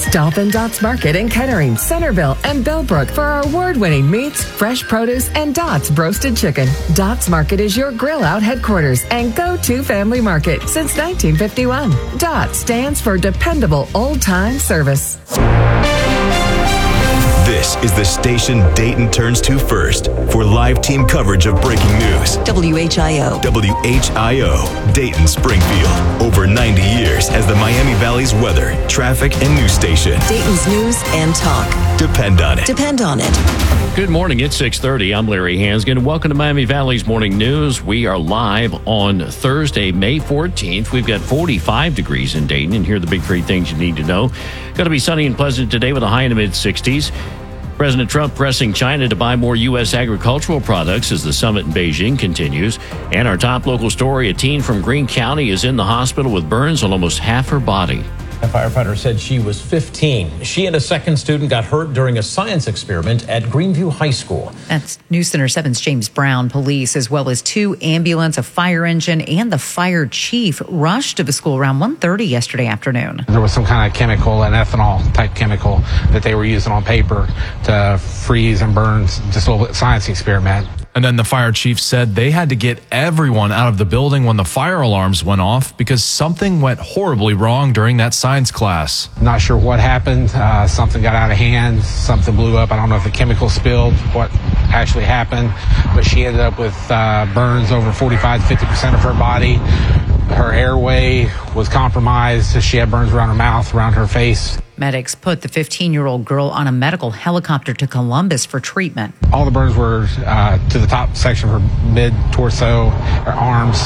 Stop in Dots Market in Kettering, Centerville, and Bellbrook for our award-winning meats, fresh produce, and Dots roasted chicken. Dots Market is your grill out headquarters and go-to family market since 1951. Dots stands for dependable old-time service. This is the station Dayton turns to first for live team coverage of breaking news. WHIO. WHIO, Dayton, Springfield. Over 90 years as the Miami Valley's weather, traffic, and news station. Dayton's news and talk. Depend on it. Depend on it. Good morning. It's 6:30. I'm Larry Hansgen. Welcome to Miami Valley's Morning News. We are live on Thursday, May 14th. We've got 45 degrees in Dayton, and here are the big three things you need to know. Going to be sunny and pleasant today with a high in the mid-60s. President Trump pressing China to buy more U.S. agricultural products as the summit in Beijing continues. And our top local story, a teen from Greene County is in the hospital with burns on almost half her body. A firefighter said she was 15. She and a second student got hurt during a science experiment at Greenview High School. That's News Center 7's James Brown. Police, as well as 2 ambulance, a fire engine, and the fire chief rushed to the school around 1:30 yesterday afternoon. There was some kind of chemical, an ethanol type chemical that they were using on paper to freeze and burn this little science experiment. And then the fire chief said they had to get everyone out of the building when the fire alarms went off because something went horribly wrong during that science class. Not sure what happened. Something got out of hand. Something blew up. I don't know if the chemical spilled, what actually happened. But she ended up with burns over 45 to 50% of her body. Her airway was compromised. She had burns around her mouth, around her face. Medics put the 15-year-old girl on a medical helicopter to Columbus for treatment. All the burns were to the top section of her mid-torso, her arms,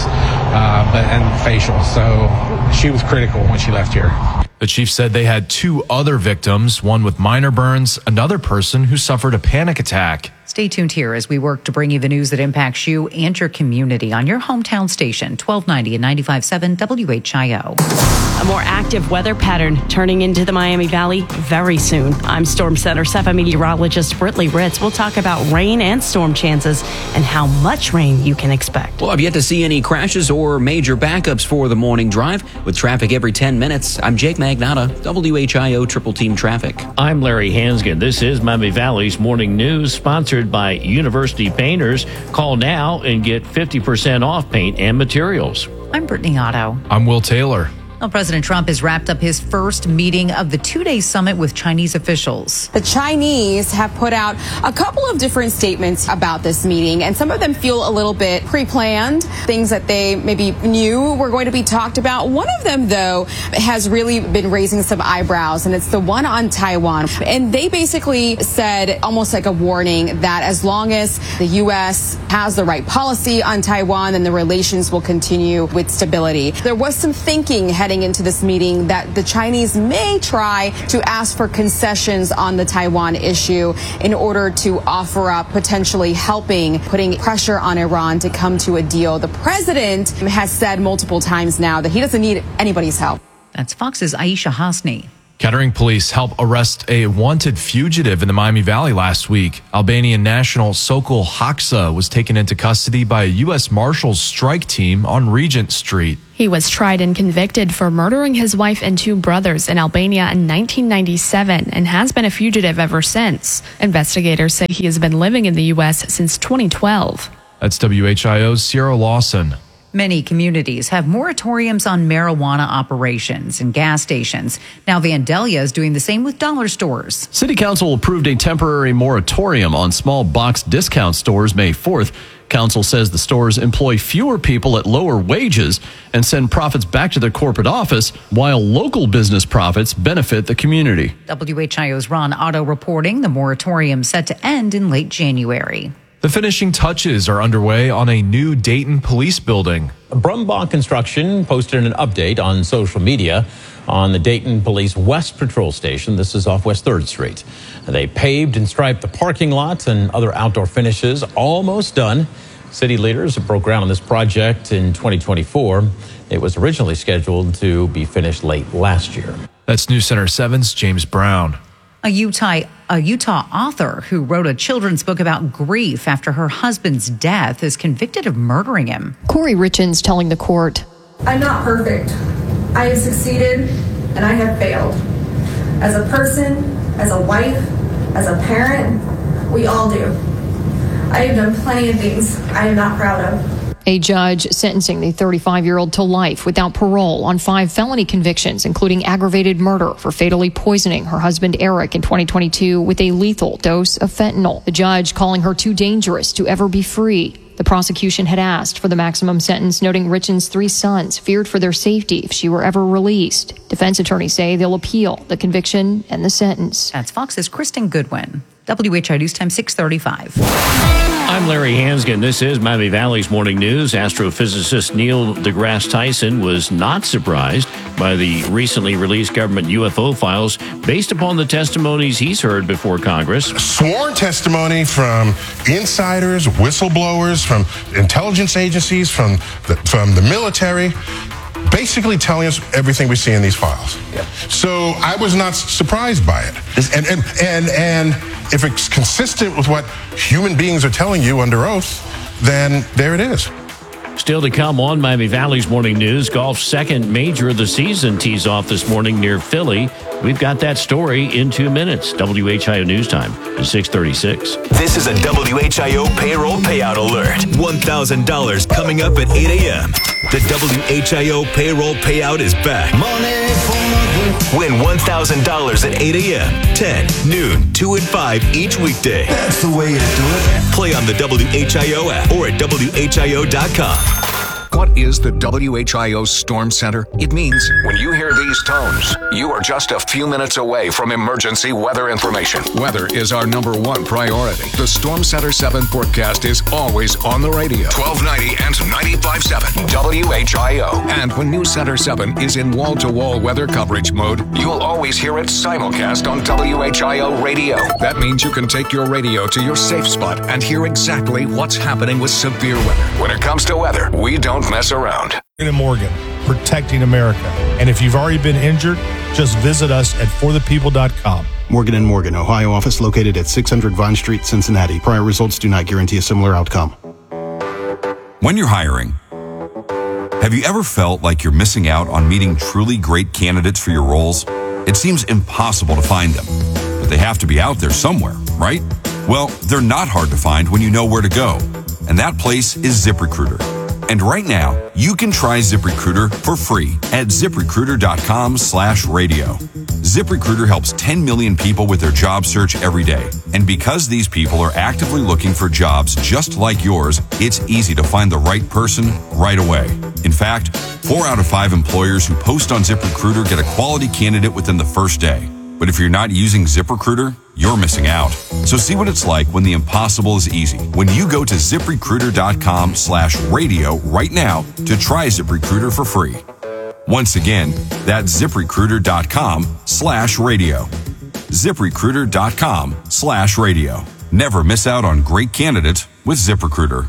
and facial. So she was critical when she left here. The chief said they had 2 other victims, one with minor burns, another person who suffered a panic attack. Stay tuned here as we work to bring you the news that impacts you and your community on your hometown station, 1290 and 95.7 WHIO. A more active weather pattern turning into the Miami Valley very soon. I'm Storm Center 7 meteorologist Britley Ritz. We'll talk about rain and storm chances and how much rain you can expect. Well, I've yet to see any crashes or major backups for the morning drive. With traffic every 10 minutes, I'm Jake Magnata, WHIO Triple Team Traffic. I'm Larry Hansgen. This is Miami Valley's Morning News, sponsored by University Painters. Call now and get 50% off paint and materials. I'm Brittany Otto. I'm Will Taylor. Well, President Trump has wrapped up his first meeting of the 2-day summit with Chinese officials. The Chinese have put out a couple of different statements about this meeting, and some of them feel a little bit pre-planned, things that they maybe knew were going to be talked about. One of them, though, has really been raising some eyebrows, and it's the one on Taiwan. And they basically said, almost like a warning, that as long as the U.S. has the right policy on Taiwan, then the relations will continue with stability. There was some thinking heading into this meeting that the Chinese may try to ask for concessions on the Taiwan issue in order to offer up potentially putting pressure on Iran to come to a deal. The president has said multiple times now that he doesn't need anybody's help. That's Fox's Aisha Hasni. Kettering police helped arrest a wanted fugitive in the Miami Valley last week. Albanian national Sokol Haksa was taken into custody by a U.S. Marshals strike team on Regent Street. He was tried and convicted for murdering his wife and 2 brothers in Albania in 1997 and has been a fugitive ever since. Investigators say he has been living in the U.S. since 2012. That's WHIO's Sierra Lawson. Many communities have moratoriums on marijuana operations and gas stations. Now Vandalia is doing the same with dollar stores. City Council approved a temporary moratorium on small box discount stores May 4th. Council says the stores employ fewer people at lower wages and send profits back to their corporate office, while local business profits benefit the community. WHIO's Ron Otto reporting the moratorium set to end in late January. The finishing touches are underway on a new Dayton police building. Brumbach Construction posted an update on social media on the Dayton Police West Patrol Station. This is off West 3rd Street. They paved and striped the parking lots and other outdoor finishes, almost done. City leaders broke ground on this project in 2024. It was originally scheduled to be finished late last year. That's News Center 7's James Brown. A Utah author who wrote a children's book about grief after her husband's death is convicted of murdering him. Corey Richens telling the court, I'm not perfect. I have succeeded and I have failed. As a person, as a wife, as a parent, we all do. I have done plenty of things I am not proud of. A judge sentencing the 35-year-old to life without parole on 5 felony convictions, including aggravated murder for fatally poisoning her husband Eric in 2022 with a lethal dose of fentanyl. The judge calling her too dangerous to ever be free. The prosecution had asked for the maximum sentence, noting Richen's 3 sons feared for their safety if she were ever released. Defense attorneys say they'll appeal the conviction and the sentence. That's Fox's Kristen Goodwin. WHI News Time 6:35. I'm Larry Hansgen. This is Miami Valley's Morning News. Astrophysicist Neil deGrasse Tyson was not surprised by the recently released government UFO files based upon the testimonies he's heard before Congress. Sworn testimony from insiders, whistleblowers, from intelligence agencies, from the military, basically telling us everything we see in these files. Yep. So I was not surprised by it. And if it's consistent with what human beings are telling you under oath, then there it is. Still to come on Miami Valley's Morning News, golf's second major of the season tees off this morning near Philly. We've got that story in 2 minutes. WHIO News Time at 6:36. This is a WHIO payroll payout alert. $1,000 coming up at 8 a.m. The WHIO payroll payout is back. Win $1,000 at 8 a.m., 10, noon, 2 and 5 each weekday. That's the way to do it. Play on the WHIO app or at WHIO.com. What is the WHIO Storm Center? It means when you hear these tones, you are just a few minutes away from emergency weather information. Weather is our #1 priority. The Storm Center 7 forecast is always on the radio. 1290 and 95.7 WHIO. And when News Center 7 is in wall-to-wall weather coverage mode, you'll always hear it simulcast on WHIO radio. That means you can take your radio to your safe spot and hear exactly what's happening with severe weather. When it comes to weather, we don't mess around. In Morgan, protecting America. And if you've already been injured, just visit us at forthepeople.com. Morgan & Morgan, Ohio office located at 600 Vine Street, Cincinnati. Prior results do not guarantee a similar outcome. When you're hiring, have you ever felt like you're missing out on meeting truly great candidates for your roles? It seems impossible to find them, but they have to be out there somewhere, right? Well, they're not hard to find when you know where to go, and that place is ZipRecruiter. And right now, you can try ZipRecruiter for free at ZipRecruiter.com/radio. ZipRecruiter helps 10 million people with their job search every day. And because these people are actively looking for jobs just like yours, it's easy to find the right person right away. In fact, 4 out of 5 employers who post on ZipRecruiter get a quality candidate within the first day. But if you're not using ZipRecruiter, you're missing out. So see what it's like when the impossible is easy. When you go to ZipRecruiter.com/radio right now to try ZipRecruiter for free. Once again, that's ZipRecruiter.com/radio. ZipRecruiter.com/radio. Never miss out on great candidates with ZipRecruiter.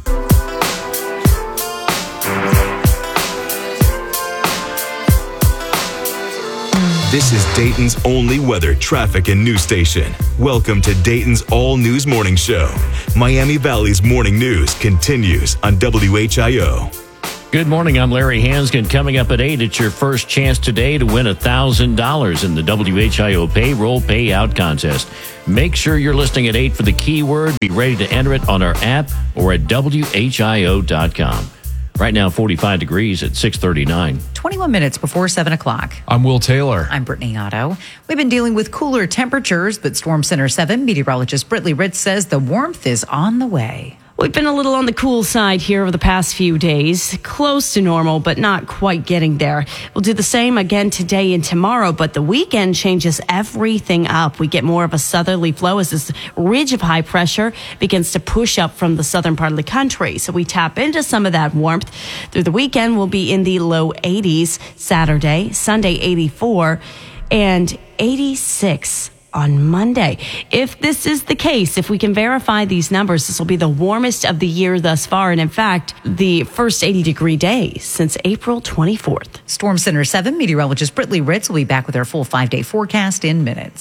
This is Dayton's only weather, traffic, and news station. Welcome to Dayton's All News Morning Show. Miami Valley's Morning News continues on WHIO. Good morning, I'm Larry Hansgen. Coming up at 8, it's your first chance today to win $1,000 in the WHIO Payroll Payout Contest. Make sure you're listening at 8 for the keyword. Be ready to enter it on our app or at WHIO.com. Right now, 45 degrees at 6:39. 21 minutes before 7 o'clock. I'm Will Taylor. I'm Brittany Otto. We've been dealing with cooler temperatures, but Storm Center 7 meteorologist Britley Ritz says the warmth is on the way. We've been a little on the cool side here over the past few days, close to normal, but not quite getting there. We'll do the same again today and tomorrow, but the weekend changes everything up. We get more of a southerly flow as this ridge of high pressure begins to push up from the southern part of the country. So we tap into some of that warmth. Through the weekend, we'll be in the low 80s Saturday, Sunday 84, and 86 on Monday. If this is the case, if we can verify these numbers, this will be the warmest of the year thus far. And in fact, the first 80-degree day since April 24th. Storm Center 7 meteorologist Britley Ritz will be back with our full 5-day forecast in minutes.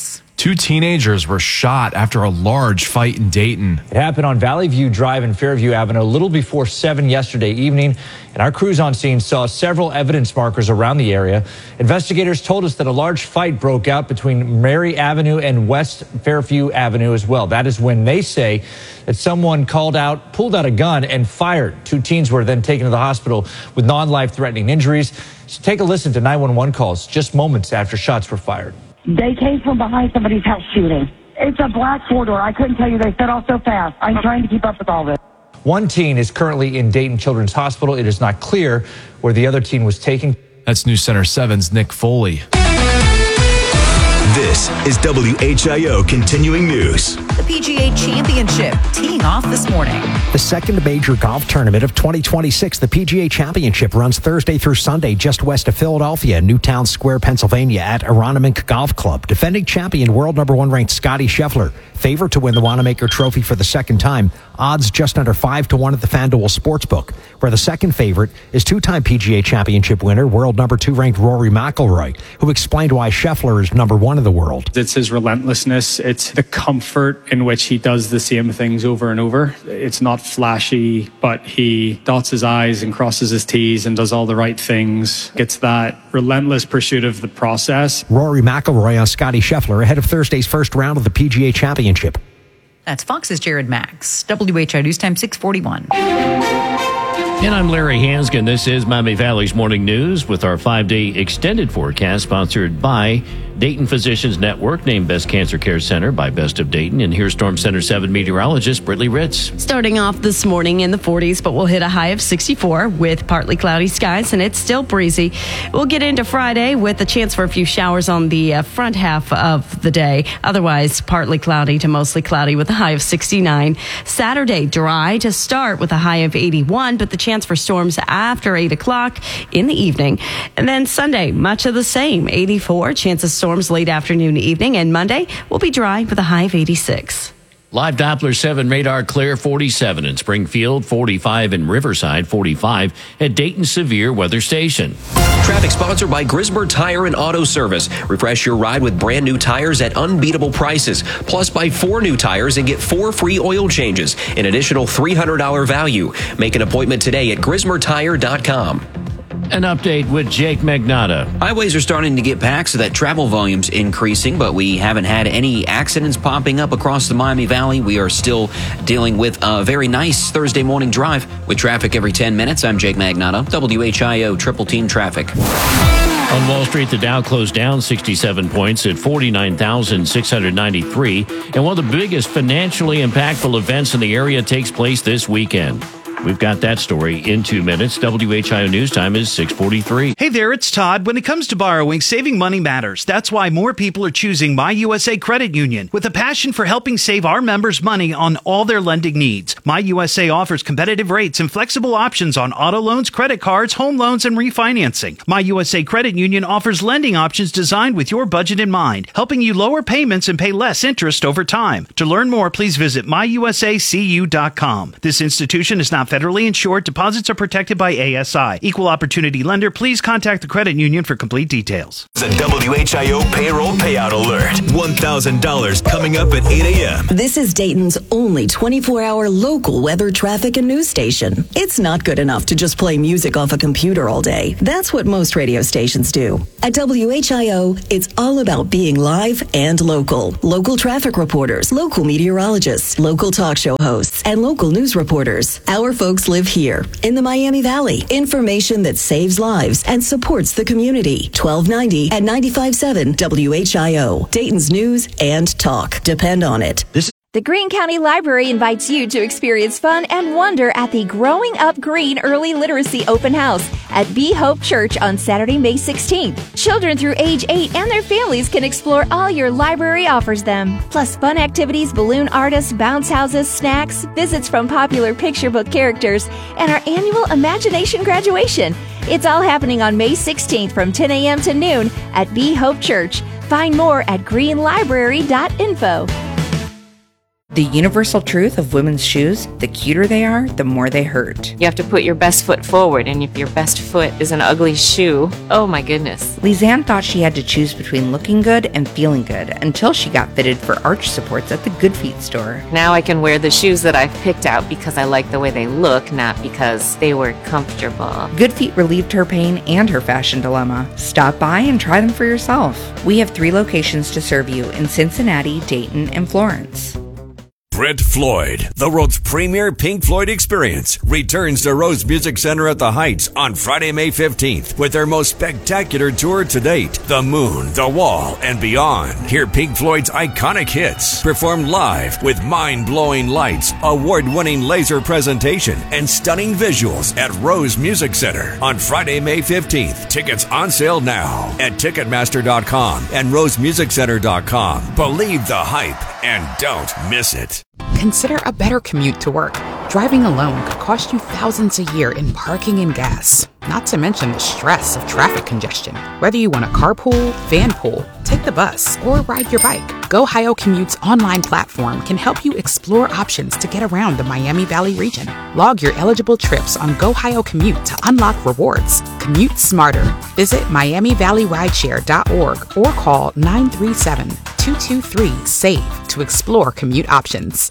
2 teenagers were shot after a large fight in Dayton. It happened on Valley View Drive and Fairview Avenue a little before 7 yesterday evening, and our crews on scene saw several evidence markers around the area. Investigators told us that a large fight broke out between Mary Avenue and West Fairview Avenue as well. That is when they say that someone pulled out a gun and fired. 2 teens were then taken to the hospital with non-life-threatening injuries. So take a listen to 911 calls just moments after shots were fired. They came from behind somebody's house shooting. It's a black four-door. I couldn't tell you. They set off so fast. I'm trying to keep up with all this. 1 teen is currently in Dayton Children's Hospital. It is not clear where the other teen was taken. That's News Center 7's Nick Foley. This is WHIO Continuing News. The PGA Championship teeing off this morning. The second major golf tournament of 2026, the PGA Championship, runs Thursday through Sunday just west of Philadelphia, Newtown Square, Pennsylvania at Aronimink Golf Club. Defending champion, world number 1 ranked Scotty Scheffler, favorite to win the Wanamaker Trophy for the second time. Odds just under 5-1 at the FanDuel Sportsbook, where the second favorite is 2-time PGA Championship winner, world number 2 ranked Rory McIlroy, who explained why Scheffler is number 1 in the world. It's his relentlessness. It's the comfort in which he does the same things over and over. It's not flashy, but he dots his I's and crosses his T's and does all the right things. It's that relentless pursuit of the process. Rory McIlroy on Scotty Scheffler ahead of Thursday's first round of the PGA Championship. That's Fox's Jared Max. WHIO News Time 641. And I'm Larry Hansgen. This is Miami Valley's Morning News with our 5-day extended forecast sponsored by Dayton Physicians Network, named Best Cancer Care Center by Best of Dayton. And here's Storm Center 7 meteorologist Brittany Ritz. Starting off this morning in the 40s, but we'll hit a high of 64 with partly cloudy skies, and it's still breezy. We'll get into Friday with a chance for a few showers on the front half of the day. Otherwise, partly cloudy to mostly cloudy with a high of 69. Saturday, dry to start with a high of 81, but the chance for storms after 8 o'clock in the evening. And then Sunday, much of the same, 84, chance of storms late afternoon, evening, and Monday will be dry with a high of 86. Live Doppler 7 radar clear, 47 in Springfield, 45 in Riverside, 45 at Dayton Severe Weather Station. Traffic sponsored by Grismer Tire and Auto Service. Refresh your ride with brand new tires at unbeatable prices. Plus, buy 4 new tires and get 4 free oil changes. An additional $300 value. Make an appointment today at GrismerTire.com. An update with Jake Magnotta. Highways are starting to get packed, so that travel volume's increasing, but we haven't had any accidents popping up across the Miami Valley. We are still dealing with a very nice Thursday morning drive with traffic every 10 minutes. I'm Jake Magnotta, WHIO Triple Team Traffic. On Wall Street, the Dow closed down 67 points at 49,693. And one of the biggest financially impactful events in the area takes place this weekend. We've got that story in 2 minutes. WHIO News Time is 6:43. Hey there, it's Todd. When it comes to borrowing, saving money matters. That's why more people are choosing My USA Credit Union with a passion for helping save our members money on all their lending needs. My USA offers competitive rates and flexible options on auto loans, credit cards, home loans, and refinancing. My USA Credit Union offers lending options designed with your budget in mind, helping you lower payments and pay less interest over time. To learn more, please visit myusacu.com. This institution is not federally insured. Deposits are protected by ASI. Equal opportunity lender. Please contact the credit union for complete details. The WHIO payroll payout alert. $1,000 coming up at 8 a.m. This is Dayton's only 24-hour local weather, traffic, and news station. It's not good enough to just play music off a computer all day. That's what most radio stations do. At WHIO, it's all about being live and local. Local traffic reporters, local meteorologists, local talk show hosts, and local news reporters. Our folks live here in the Miami Valley. Information that saves lives and supports the community. 1290 and 95.7 WHIO. Dayton's news and talk. Depend on it. The Greene County Library invites you to experience fun and wonder at the Growing Up Green Early Literacy Open House at Be Hope Church on Saturday, May 16th. Children through age 8 and their families can explore all your library offers them. Plus fun activities, balloon artists, bounce houses, snacks, visits from popular picture book characters, and our annual Imagination graduation. It's all happening on May 16th from 10 a.m. to noon at Be Hope Church. Find more at greenlibrary.info. The universal truth of women's shoes, the cuter they are, the more they hurt. You have to put your best foot forward, and if your best foot is an ugly shoe, oh my goodness. Lizanne thought she had to choose between looking good and feeling good until she got fitted for arch supports at the Good Feet store. Now I can wear the shoes that I've picked out because I like the way they look, not because they were comfortable. Good Feet relieved her pain and her fashion dilemma. Stop by and try them for yourself. We have 3 locations to serve you in Cincinnati, Dayton, and Florence. Brent Floyd, the world's premier Pink Floyd experience, returns to Rose Music Center at the Heights on Friday, May 15th with their most spectacular tour to date, The Moon, The Wall, and Beyond. Hear Pink Floyd's iconic hits performed live with mind-blowing lights, award-winning laser presentation, and stunning visuals at Rose Music Center on Friday, May 15th. Tickets on sale now at Ticketmaster.com and RoseMusicCenter.com. Believe the hype and don't miss it. Consider a better commute to work. Driving alone could cost you thousands a year in parking and gas, not to mention the stress of traffic congestion. Whether you want to carpool, vanpool, take the bus, or ride your bike, GoHio Commute's online platform can help you explore options to get around the Miami Valley region. Log your eligible trips on GoHio Commute to unlock rewards. Commute smarter. Visit MiamiValleyRideshare.org or call 937-223-SAVE to explore commute options.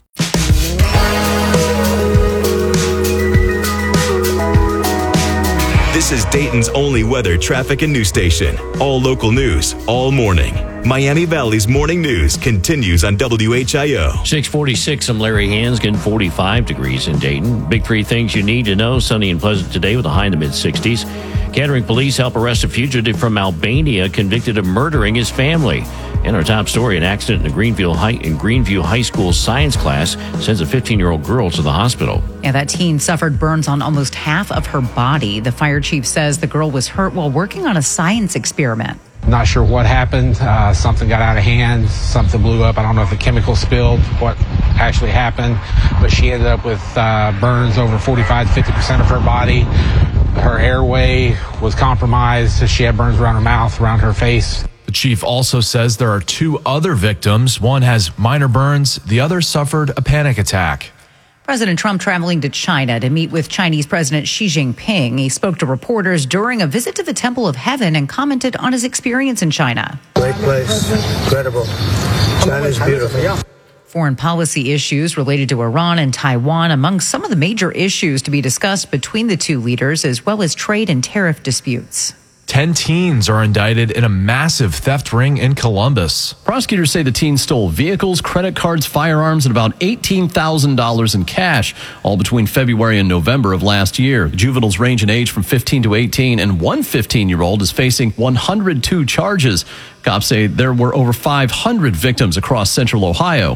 This is Dayton's only weather, traffic, and news station. All local news, all morning. Miami Valley's morning news continues on WHIO. 646, I'm Larry Hansgen, 45 degrees in Dayton. Big 3 things you need to know. Sunny and pleasant today with a high in the mid-60s. Kettering police help arrest a fugitive from Albania convicted of murdering his family. In our top story, an accident in Greenview High School science class sends a 15-year-old girl to the hospital. Yeah, that teen suffered burns on almost half of her body. The fire chief says the girl was hurt while working on a science experiment. Not sure what happened. Something got out of hand. Something blew up. I don't know if the chemical spilled, what actually happened. But she ended up with burns over 45 to 50% of her body. Her airway was compromised. She had burns around her mouth, around her face. The chief also says there are 2 other victims. One has minor burns. The other suffered a panic attack. President Trump traveling to China to meet with Chinese President Xi Jinping. He spoke to reporters during a visit to the Temple of Heaven and commented on his experience in China. Great place, incredible. China's beautiful. Foreign policy issues related to Iran and Taiwan among some of the major issues to be discussed between the 2 leaders, as well as trade and tariff disputes. 10 teens are indicted in a massive theft ring in Columbus. Prosecutors say the teens stole vehicles, credit cards, firearms, and about $18,000 in cash, all between February and November of last year. The juveniles range in age from 15 to 18, and one 15-year-old is facing 102 charges. Cops say there were over 500 victims across central Ohio.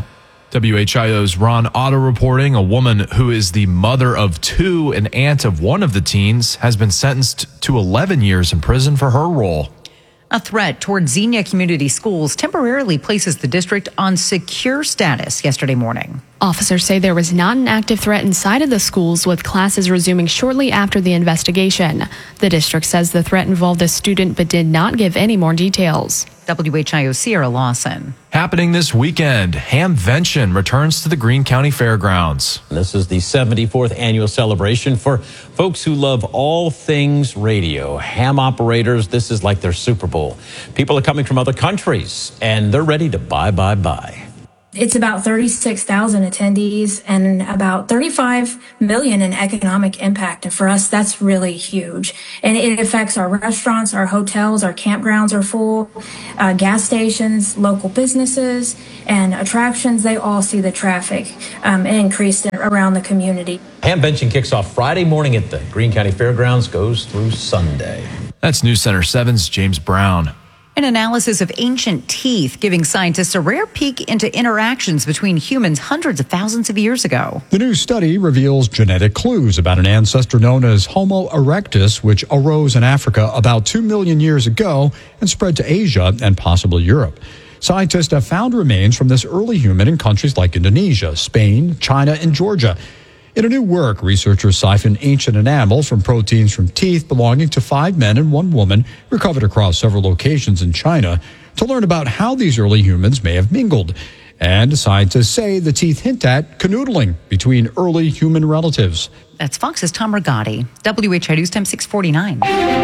WHIO's Ron Otto reporting a woman who is the mother of 2 and aunt of one of the teens has been sentenced to 11 years in prison for her role. A threat toward Xenia Community Schools temporarily places the district on secure status yesterday morning. Officers say there was not an active threat inside of the schools, with classes resuming shortly after the investigation. The district says the threat involved a student but did not give any more details. WHIO Sierra Lawson. Happening this weekend, Hamvention returns to the Greene County Fairgrounds. This is the 74th annual celebration for folks who love all things radio. Ham operators, this is like their Super Bowl. People are coming from other countries, and they're ready to buy. It's about 36,000 attendees and about 35 million in economic impact. And for us, that's really huge. And it affects our restaurants, our hotels, our campgrounds are full, gas stations, local businesses, and attractions. They all see the traffic increase around the community. Hamvention kicks off Friday morning at the Greene County Fairgrounds, goes through Sunday. That's News Center 7's James Brown. An analysis of ancient teeth giving scientists a rare peek into interactions between humans hundreds of thousands of years ago. The new study reveals genetic clues about an ancestor known as Homo erectus, which arose in Africa about 2 million years ago and spread to Asia and possibly Europe. Scientists have found remains from this early human in countries like Indonesia, Spain, China, and Georgia. In a new work, researchers siphoned ancient enamel from proteins from teeth belonging to 5 men and 1 woman recovered across several locations in China to learn about how these early humans may have mingled. And scientists say the teeth hint at canoodling between early human relatives. That's Fox's Tom Rigotti. WHI News Time 649.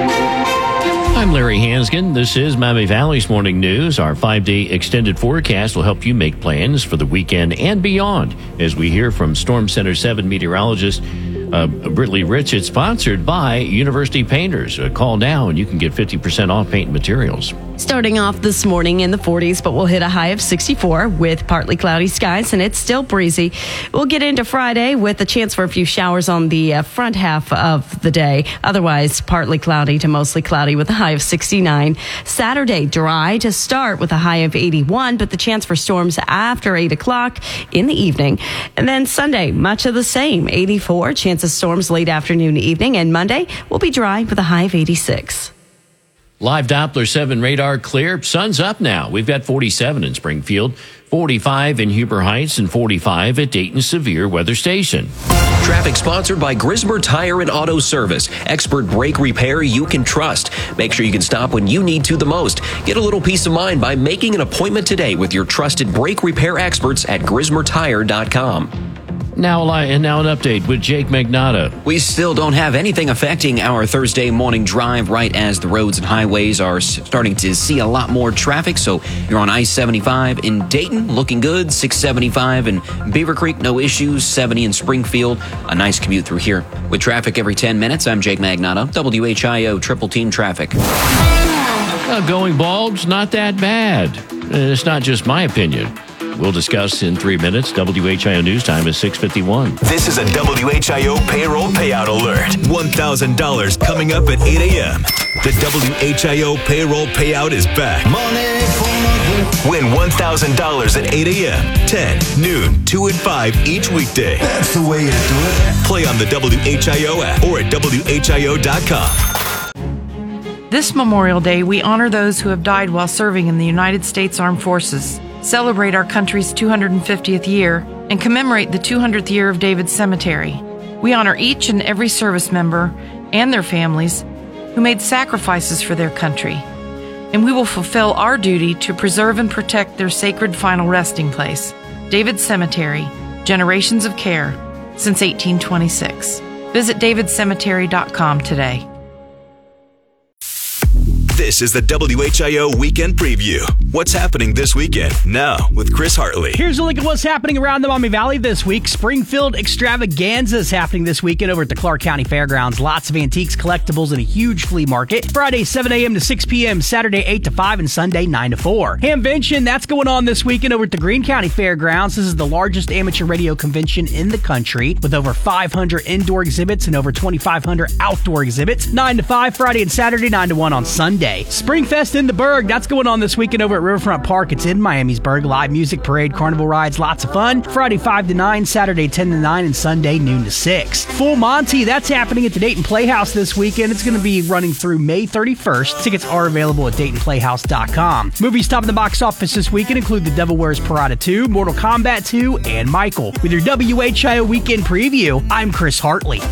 I'm Larry Hansgen. This is Miami Valley's Morning News. Our 5-day extended forecast will help you make plans for the weekend and beyond. As we hear from Storm Center 7 meteorologist Brittany Rich, it's sponsored by University Painters. Call now and you can get 50% off paint and materials. Starting off this morning in the 40s, but we'll hit a high of 64 with partly cloudy skies, and it's still breezy. We'll get into Friday with a chance for a few showers on the front half of the day. Otherwise, partly cloudy to mostly cloudy with a high of 69. Saturday, dry to start with a high of 81, but the chance for storms after 8 o'clock in the evening. And then Sunday, much of the same, 84, chance of storms late afternoon, evening, and Monday will be dry with a high of 86. Live Doppler 7 radar clear. Sun's up now. We've got 47 in Springfield, 45 in Huber Heights, and 45 at Dayton Severe Weather Station. Traffic sponsored by Grismer Tire and Auto Service. Expert brake repair you can trust. Make sure you can stop when you need to the most. Get a little peace of mind by making an appointment today with your trusted brake repair experts at GrismerTire.com. Now an update with Jake Magnotta. We still don't have anything affecting our Thursday morning drive right as the roads and highways are starting to see a lot more traffic. So you're on I-75 in Dayton, looking good. 675 in Beaver Creek, no issues. 70 in Springfield, a nice commute through here. With traffic every 10 minutes, I'm Jake Magnotta, WHIO Triple Team Traffic. Going bald's not that bad. It's not just my opinion. We'll discuss in 3 minutes. WHIO News Time is 6:51. This is a WHIO payroll payout alert. $1,000 coming up at 8 a.m. The WHIO payroll payout is back. Win $1,000 at 8 a.m., 10, noon, 2 and 5 each weekday. That's the way to do it. Play on the WHIO app or at WHIO.com. This Memorial Day, we honor those who have died while serving in the United States Armed Forces, celebrate our country's 250th year, and commemorate the 200th year of David's Cemetery. We honor each and every service member and their families who made sacrifices for their country, and we will fulfill our duty to preserve and protect their sacred final resting place, David's Cemetery, generations of care since 1826. Visit davidcemetery.com today. This is the WHIO Weekend Preview. What's happening this weekend? Now, with Chris Hartley. Here's a look at what's happening around the Miami Valley this week. Springfield Extravaganza is happening this weekend over at the Clark County Fairgrounds. Lots of antiques, collectibles, and a huge flea market. Friday, 7 a.m. to 6 p.m., Saturday, 8 to 5, and Sunday, 9 to 4. Hamvention, that's going on this weekend over at the Greene County Fairgrounds. This is the largest amateur radio convention in the country, with over 500 indoor exhibits and over 2,500 outdoor exhibits. 9 to 5 Friday and Saturday, 9 to 1 on Sunday. Springfest in the Berg, that's going on this weekend over at Riverfront Park. It's in Miamisburg. Live music, parade, carnival rides, lots of fun. Friday 5 to 9, Saturday 10 to 9, and Sunday noon to 6. Full Monty, that's happening at the Dayton Playhouse this weekend. It's going to be running through May 31st. Tickets are available at DaytonPlayhouse.com. Movies topping the box office this weekend include The Devil Wears Prada 2, Mortal Kombat 2, and Michael. With your WHIO Weekend Preview, I'm Chris Hartley.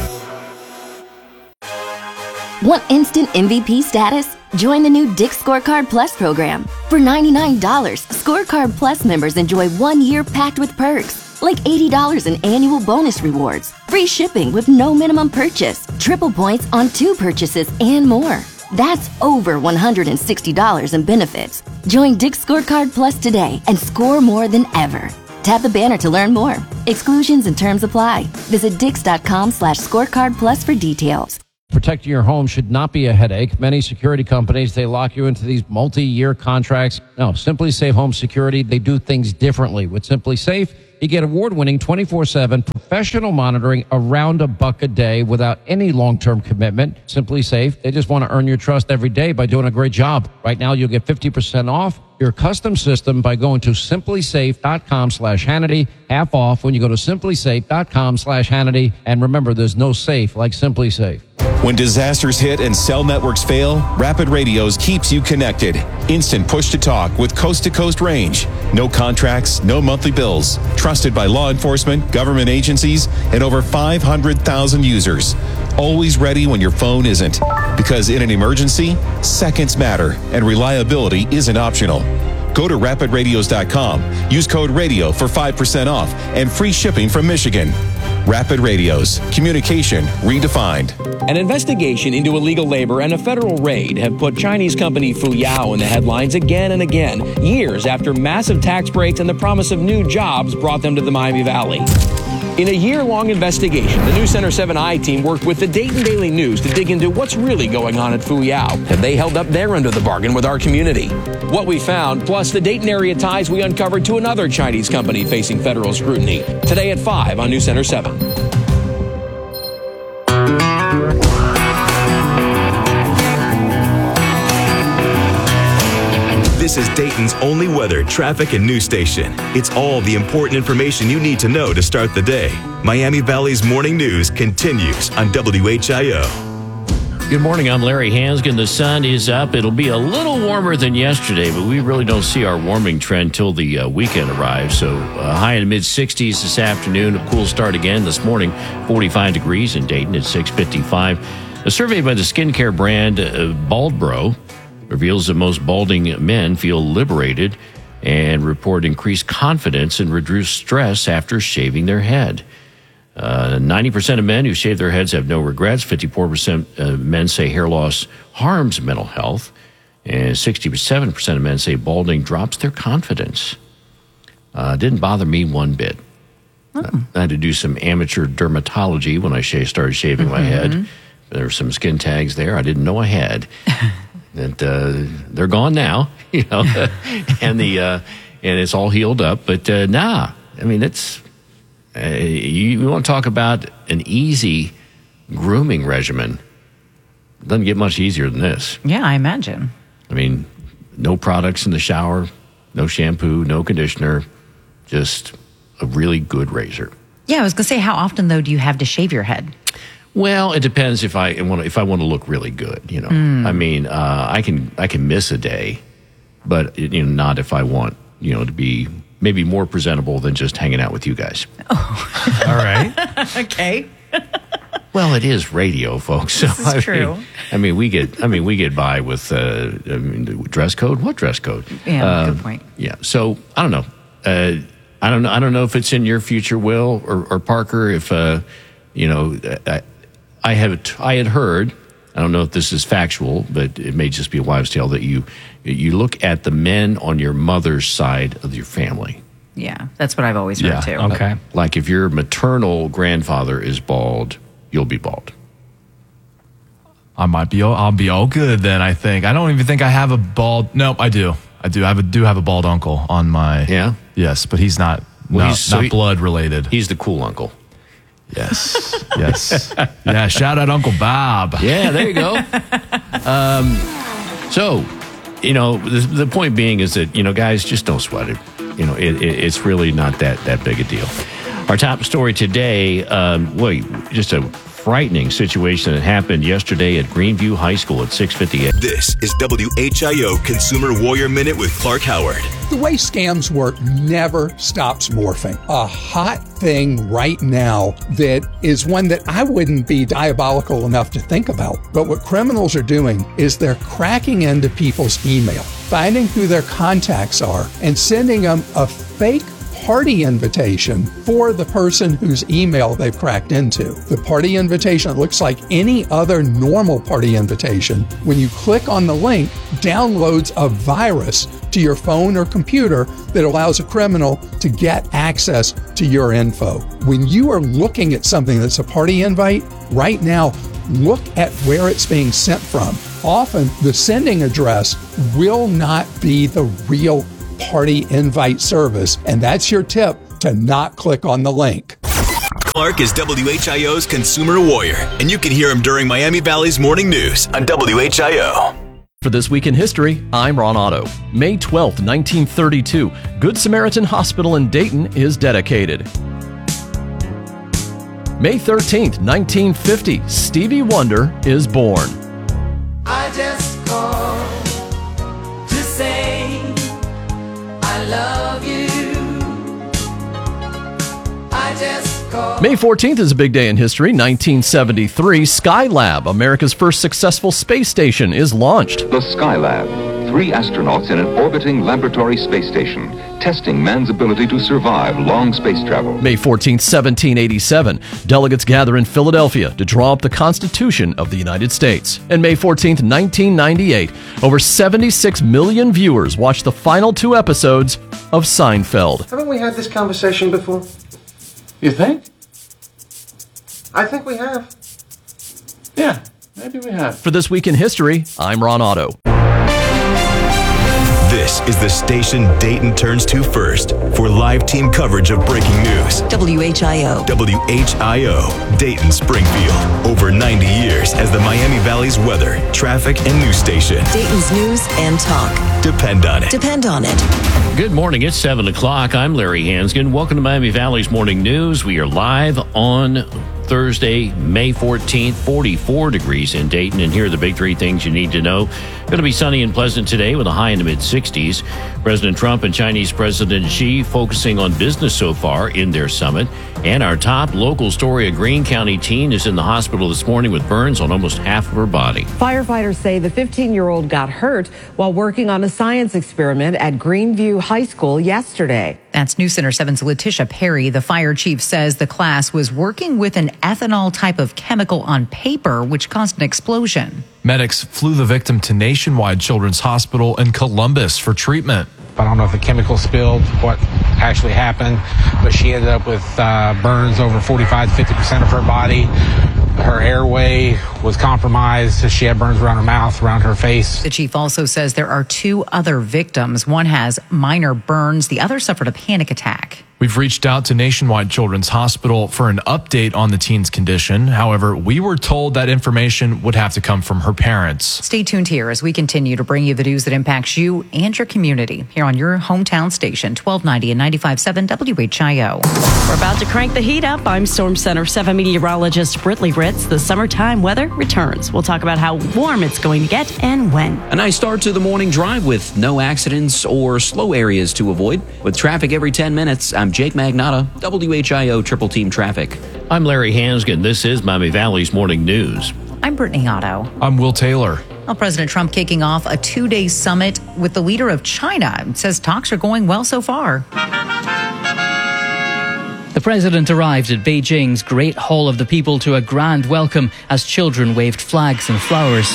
Want instant MVP status? Join the new Dick's Scorecard Plus program. For $99, Scorecard Plus members enjoy 1 year packed with perks, like $80 in annual bonus rewards, free shipping with no minimum purchase, triple points on 2 purchases, and more. That's over $160 in benefits. Join Dick's Scorecard Plus today and score more than ever. Tap the banner to learn more. Exclusions and terms apply. Visit Dix.com/scorecardplus for details. Protecting your home should not be a headache. Many security companies, they lock you into these multi-year contracts. No, SimpliSafe Home Security, they do things differently. With SimpliSafe, you get award-winning 24/7 professional monitoring around $1 a day without any long-term commitment. SimpliSafe, they just want to earn your trust every day by doing a great job. Right now, you'll get 50% off your custom system by going to SimpliSafe.com/Hannity. Half off when you go to SimpliSafe.com/Hannity. And remember, there's no safe like SimpliSafe. When disasters hit and cell networks fail, Rapid Radios keeps you connected. Instant push-to-talk with coast-to-coast range. No contracts, no monthly bills. Trusted by law enforcement, government agencies, and over 500,000 users. Always ready when your phone isn't. Because in an emergency, seconds matter, and reliability isn't optional. Go to rapidradios.com. Use code RADIO for 5% off and free shipping from Michigan. Rapid Radios. Communication redefined. An investigation into illegal labor and a federal raid have put Chinese company Fuyao in the headlines again and again, years after massive tax breaks and the promise of new jobs brought them to the Miami Valley. In a year-long investigation, the News Center 7i team worked with the Dayton Daily News to dig into what's really going on at Fuyao. Have they held up their end of the bargain with our community? What we found, plus the Dayton area ties we uncovered to another Chinese company facing federal scrutiny. Today at 5 on News Center 7. This is Dayton's only weather, traffic, and news station. It's all the important information you need to know to start the day. Miami Valley's morning news continues on WHIO. Good morning, I'm Larry Hansgen. The sun is up. It'll be a little warmer than yesterday, but we really don't see our warming trend till the weekend arrives. So high in the mid-60s this afternoon. A cool start again this morning. 45 degrees in Dayton at 6:55. A survey by the skincare brand Baldbro reveals that most balding men feel liberated and report increased confidence and reduced stress after shaving their head. 90% of men who shave their heads have no regrets. 54% of men say hair loss harms mental health. And 67% of men say balding drops their confidence. Didn't bother me one bit. I had to do some amateur dermatology when I started shaving my head. There were some skin tags there I didn't know I had. And they're gone now, you know, and it's all healed up. But I mean, it's you want to talk about an easy grooming regimen? It doesn't get much easier than this. Yeah, I imagine. I mean, no products in the shower, no shampoo, no conditioner, just a really good razor. Yeah, I was going to say, how often though do you have to shave your head? Well, it depends if I want to look really good, you know. I mean, I can miss a day, but not if I want, to be maybe more presentable than just hanging out with you guys. Oh. All right. Okay. Well, it is radio, folks. So This is true. We get by with dress code. What dress code? Yeah, good point. Yeah. So I don't know. I don't know if it's in your future, Will or Parker. If I had heard, I don't know if this is factual, but it may just be a wives' tale, that you look at the men on your mother's side of your family. Yeah, that's what I've always heard too. Okay. Like if your maternal grandfather is bald, you'll be bald. I'll be all good then, I think. I don't even think I have a bald. Nope, I do. I do have a bald uncle on my. Yeah? Yes, but he's not, not blood related. He's the cool uncle. Yes. Yes. Yeah, shout out Uncle Bob. Yeah, there you go. So, the point being is that, guys, just don't sweat it. It's really not that big a deal. Our top story today, just a frightening situation that happened yesterday at Greenview High School at 6:58. This is WHIO Consumer Warrior Minute with Clark Howard. The way scams work never stops morphing. A hot thing right now that is one that I wouldn't be diabolical enough to think about. But what criminals are doing is they're cracking into people's email, finding who their contacts are, and sending them a fake party invitation for the person whose email they've cracked into. The party invitation looks like any other normal party invitation. When you click on the link, downloads a virus to your phone or computer that allows a criminal to get access to your info. When you are looking at something that's a party invite, right now, look at where it's being sent from. Often, the sending address will not be the real party invite service, and that's your tip to not click on the link. Clark is WHIO's Consumer Warrior, and you can hear him during Miami Valley's morning news on WHIO. For This Week in History, I'm Ron Otto. May 12th, 1932, Good Samaritan Hospital in Dayton is dedicated. May 13th, 1950, Stevie Wonder is born. I just called to say I love you. I just called. May 14th is a big day in history. 1973, Skylab, America's first successful space station, is launched. The Skylab, 3 astronauts in an orbiting laboratory space station, testing man's ability to survive long space travel. May 14th, 1787, delegates gather in Philadelphia to draw up the Constitution of the United States. And May 14th, 1998, over 76 million viewers watched the final 2 episodes of Seinfeld. Haven't we had this conversation before? You think? I think we have. Yeah, maybe we have. For This Week in History, I'm Ron Otto. This is the station Dayton turns to first for live team coverage of breaking news. WHIO. WHIO, Dayton, Springfield. Over 90 years as the Miami Valley's weather, traffic, and news station. Dayton's news and talk. Depend on it. Depend on it. Good morning. It's 7 o'clock. I'm Larry Hansgen. Welcome to Miami Valley's Morning News. We are live on Thursday, May 14th, 44 degrees in Dayton. And here are the big 3 things you need to know. Going to be sunny and pleasant today with a high in the mid-60s. President Trump and Chinese President Xi focusing on business so far in their summit. And our top local story, a Greene County teen is in the hospital this morning with burns on almost half of her body. Firefighters say the 15-year-old got hurt while working on a science experiment at Greenview High School yesterday. That's News Center 7's Letitia Perry. The fire chief says the class was working with an ethanol type of chemical on paper, which caused an explosion. Medics flew the victim to Nationwide Children's Hospital in Columbus for treatment. I don't know if the chemical spilled, what actually happened, but she ended up with burns over 45 to 50% of her body. Her airway was compromised. She had burns around her mouth, around her face. The chief also says there are 2 other victims. One has minor burns. The other suffered a panic attack. We've reached out to Nationwide Children's Hospital for an update on the teen's condition. However, we were told that information would have to come from her parents. Stay tuned here as we continue to bring you the news that impacts you and your community here on your hometown station, 1290 and 95.7 WHIO. We're about to crank the heat up. I'm Storm Center 7 meteorologist Britley Ritz. The summertime weather returns. We'll talk about how warm it's going to get and when. A nice start to the morning drive with no accidents or slow areas to avoid. With traffic every 10 minutes, I'm Jake Magnotta, WHIO Triple Team Traffic. I'm Larry Hansgen. This is Miami Valley's Morning News. I'm Brittany Otto. I'm Will Taylor. Well, President Trump kicking off a 2-day summit with the leader of China. It says talks are going well so far. The president arrived at Beijing's Great Hall of the People to a grand welcome as children waved flags and flowers.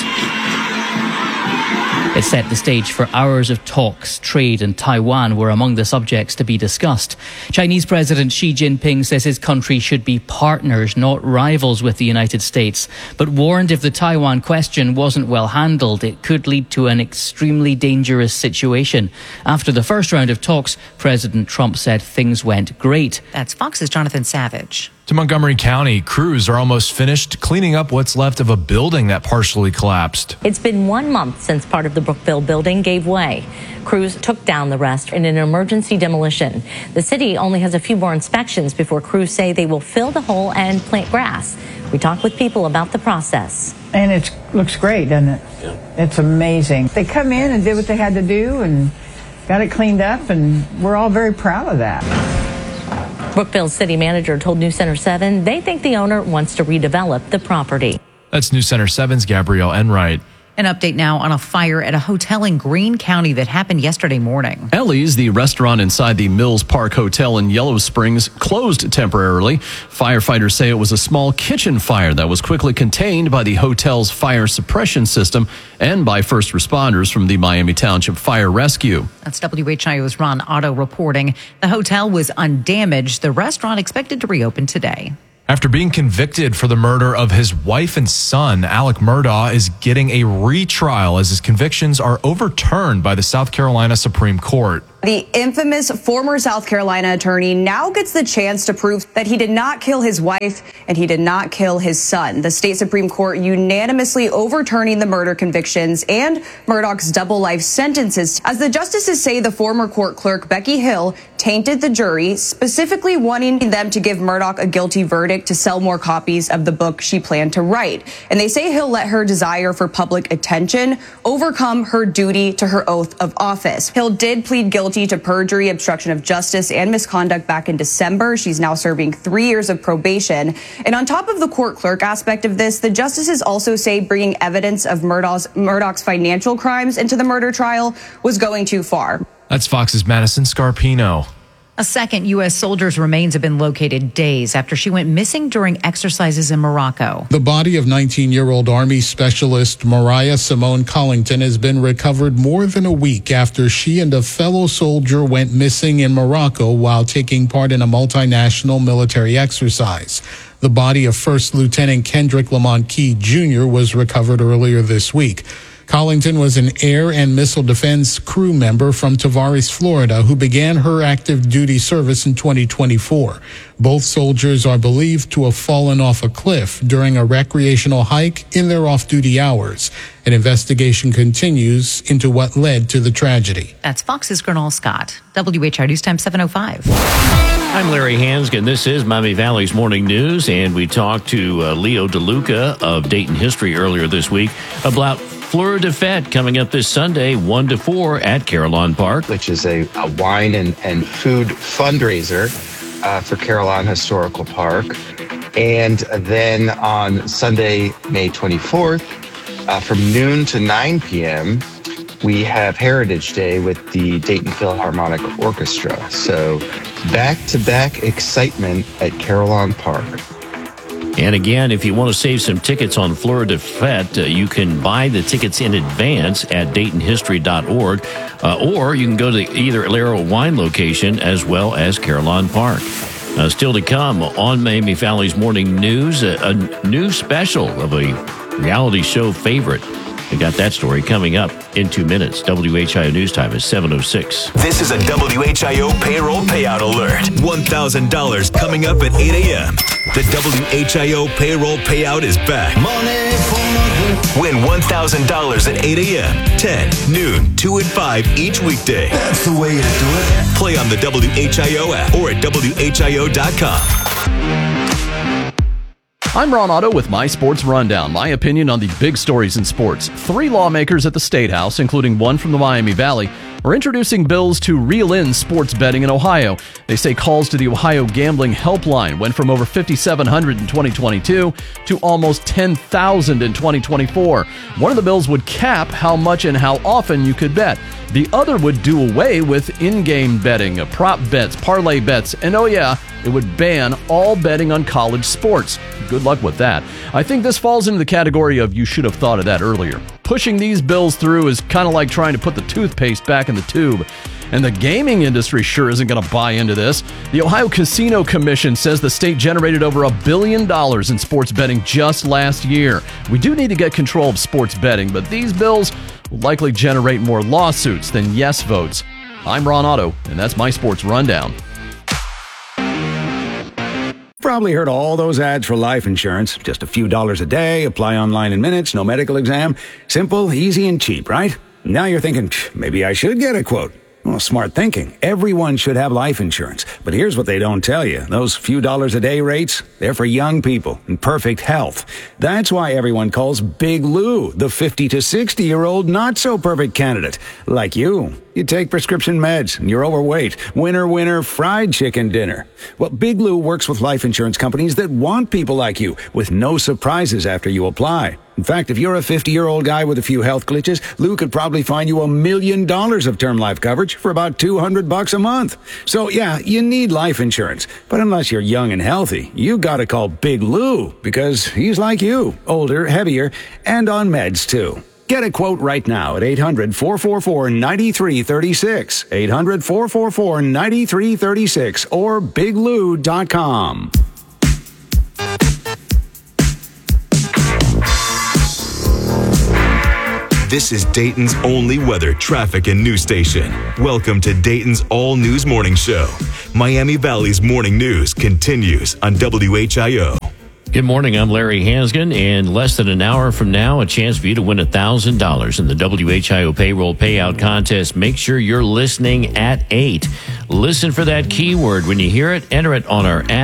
It set the stage for hours of talks. Trade and Taiwan were among the subjects to be discussed. Chinese President Xi Jinping says his country should be partners, not rivals with the United States, but warned if the Taiwan question wasn't well handled, it could lead to an extremely dangerous situation. After the first round of talks, President Trump said things went great. That's Fox's Jonathan Savage. To Montgomery County, crews are almost finished cleaning up what's left of a building that partially collapsed. It's been 1 month since part of the Brookville building gave way. Crews took down the rest in an emergency demolition. The city only has a few more inspections before crews say they will fill the hole and plant grass. We talked with people about the process. And it looks great, doesn't it? Yeah. It's amazing. They come in and did what they had to do and got it cleaned up, and we're all very proud of that. Brookville's city manager told News Center 7 they think the owner wants to redevelop the property. That's News Center 7's Gabrielle Enright. An update now on a fire at a hotel in Greene County that happened yesterday morning. Ellie's, the restaurant inside the Mills Park Hotel in Yellow Springs, closed temporarily. Firefighters say it was a small kitchen fire that was quickly contained by the hotel's fire suppression system and by first responders from the Miami Township Fire Rescue. That's WHIO's Ron Otto reporting. The hotel was undamaged. The restaurant expected to reopen today. After being convicted for the murder of his wife and son, Alec Murdaugh is getting a retrial as his convictions are overturned by the South Carolina Supreme Court. The infamous former South Carolina attorney now gets the chance to prove that he did not kill his wife and he did not kill his son. The state Supreme Court unanimously overturning the murder convictions and Murdaugh's double life sentences. As the justices say, the former court clerk, Becky Hill, tainted the jury, specifically wanting them to give Murdaugh a guilty verdict to sell more copies of the book she planned to write. And they say Hill let her desire for public attention overcome her duty to her oath of office. Hill did plead guilty guilty to perjury, obstruction of justice, and misconduct back in December. She's now serving 3 years of probation. And on top of the court clerk aspect of this, the justices also say bringing evidence of Murdoch's financial crimes into the murder trial was going too far. That's Fox's Madison Scarpino. A second U.S. soldier's remains have been located days after she went missing during exercises in Morocco. The body of 19-year-old Army Specialist Mariah Simone Collington has been recovered more than a week after she and a fellow soldier went missing in Morocco while taking part in a multinational military exercise. The body of First Lieutenant Kendrick Lamont Key Jr. was recovered earlier this week. Collington was an air and missile defense crew member from Tavares, Florida, who began her active duty service in 2024. Both soldiers are believed to have fallen off a cliff during a recreational hike in their off-duty hours. An investigation continues into what led to the tragedy. That's Fox's Gernal Scott. WHR News Time 7:05. I'm Larry Hansgen. This is Miami Valley's Morning News, and we talked to Leo DeLuca of Dayton History earlier this week about Fleur de Fête coming up this Sunday, 1 to 4 at Carillon Park. Which is a wine and food fundraiser for Carillon Historical Park. And then on Sunday, May 24th, from noon to 9 p.m., we have Heritage Day with the Dayton Philharmonic Orchestra. So back-to-back excitement at Carillon Park. And again, if you want to save some tickets on Fleur de Fête, you can buy the tickets in advance at DaytonHistory.org, or you can go to either Alero Wine location as well as Carillon Park. Still to come on Miami Valley's Morning News, a new special of a reality show favorite. We got that story coming up in 2 minutes. WHIO News Time is 7:06. This is a WHIO payroll payout alert. $1,000 coming up at 8 a.m. The WHIO payroll payout is back. Win $1,000 at 8 a.m., 10, noon, 2 and 5 each weekday. That's the way to do it. Play on the WHIO app or at WHIO.com. I'm Ron Otto with My Sports Rundown, my opinion on the big stories in sports. 3 lawmakers at the State House, including one from the Miami Valley, are introducing bills to reel in sports betting in Ohio. They say calls to the Ohio Gambling Helpline went from over 5,700 in 2022 to almost 10,000 in 2024. One of the bills would cap how much and how often you could bet. The other would do away with in-game betting, prop bets, parlay bets, and oh yeah, it would ban all betting on college sports. Good luck with that. I think this falls into the category of you should have thought of that earlier. Pushing these bills through is kind of like trying to put the toothpaste back in the tube. And the gaming industry sure isn't going to buy into this. The Ohio Casino Commission says the state generated over $1 billion in sports betting just last year. We do need to get control of sports betting, but these bills will likely generate more lawsuits than yes votes. I'm Ron Otto, and that's my Sports Rundown. Probably heard all those ads for life insurance. Just a few dollars a day, apply online in minutes, no medical exam. Simple, easy, and cheap, right? Now you're thinking, maybe I should get a quote. Well, smart thinking. Everyone should have life insurance. But here's what they don't tell you. Those few dollars a day rates, they're for young people in perfect health. That's why everyone calls Big Lou the 50 to 60-year-old not-so-perfect candidate. Like you. You take prescription meds and you're overweight. Winner, winner, fried chicken dinner. Well, Big Lou works with life insurance companies that want people like you with no surprises after you apply. In fact, if you're a 50-year-old guy with a few health glitches, Lou could probably find you $1 million of term life coverage for about $200 a month. So yeah, you need life insurance. But unless you're young and healthy, you gotta call Big Lou because he's like you, older, heavier, and on meds too. Get a quote right now at 800-444-9336, 800-444-9336, or biglou.com. This is Dayton's only weather, traffic, and news station. Welcome to Dayton's All News Morning Show. Miami Valley's Morning News continues on WHIO. Good morning, I'm Larry Hansgen, and less than an hour from now, a chance for you to win $1,000 in the WHIO Payroll Payout Contest. Make sure you're listening at 8. Listen for that keyword. When you hear it, enter it on our app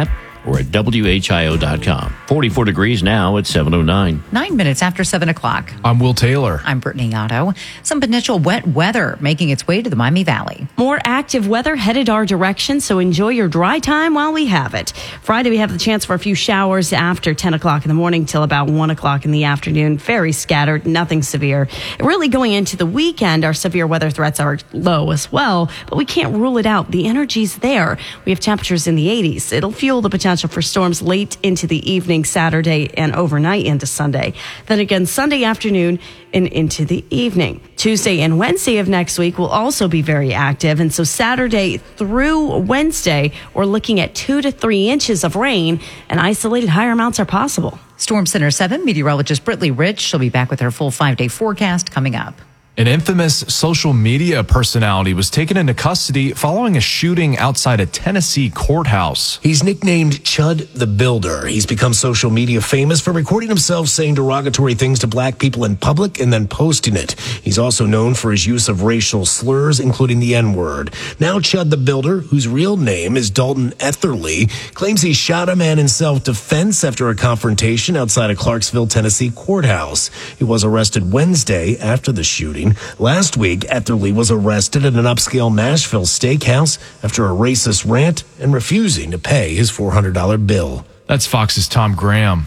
or at WHIO.com. 44 degrees now at 7:09. 9 minutes after 7 o'clock. I'm Will Taylor. I'm Brittany Otto. Some potential wet weather making its way to the Miami Valley. More active weather headed our direction, so enjoy your dry time while we have it. Friday, we have the chance for a few showers after 10 o'clock in the morning till about 1 o'clock in the afternoon. Very scattered, nothing severe. Really going into the weekend, our severe weather threats are low as well, but we can't rule it out. The energy's there. We have temperatures in the 80s. It'll fuel the potential for storms late into the evening, Saturday, and overnight into Sunday. Then again, Sunday afternoon and into the evening. Tuesday and Wednesday of next week will also be very active. And so Saturday through Wednesday, we're looking at 2 to 3 inches of rain, and isolated higher amounts are possible. Storm Center 7 meteorologist Brittany Rich. She'll be back with her full 5-day forecast coming up. An infamous social media personality was taken into custody following a shooting outside a Tennessee courthouse. He's nicknamed Chud the Builder. He's become social media famous for recording himself saying derogatory things to black people in public and then posting it. He's also known for his use of racial slurs, including the N-word. Now Chud the Builder, whose real name is Dalton Etherly, claims he shot a man in self-defense after a confrontation outside a Clarksville, Tennessee courthouse. He was arrested Wednesday after the shooting. Last week, Etherly was arrested at an upscale Nashville steakhouse after a racist rant and refusing to pay his $400 bill. That's Fox's Tom Graham.